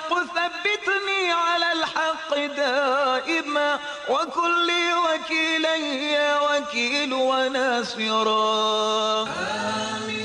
الحق ثبتني على الحق دائما، وكن لي وكيلا يا وكيل وناصرا. آمين.